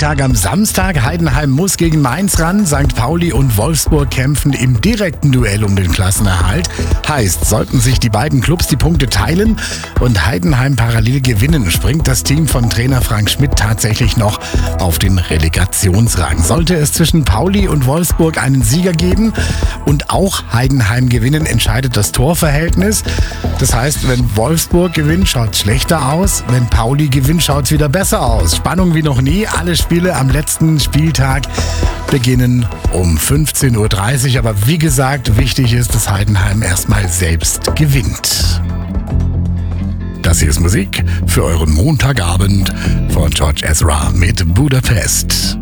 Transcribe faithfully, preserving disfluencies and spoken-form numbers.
Spieltag am Samstag. Heidenheim muss gegen Mainz ran. Sankt Pauli und Wolfsburg kämpfen im direkten Duell um den Klassenerhalt. Heißt, sollten sich die beiden Clubs die Punkte teilen und Heidenheim parallel gewinnen, springt das Team von Trainer Frank Schmidt tatsächlich noch auf den Relegationsrang. Sollte es zwischen Pauli und Wolfsburg einen Sieger geben und auch Heidenheim gewinnen, entscheidet das Torverhältnis. Das heißt, wenn Wolfsburg gewinnt, schaut es schlechter aus. Wenn Pauli gewinnt, schaut es wieder besser aus. Spannung wie noch nie. Alle Spiele am letzten Spieltag beginnen um fünfzehn Uhr dreißig. Aber wie gesagt, wichtig ist, dass Heidenheim erstmal selbst gewinnt. Das hier ist Musik für euren Montagabend von George Ezra mit Budapest.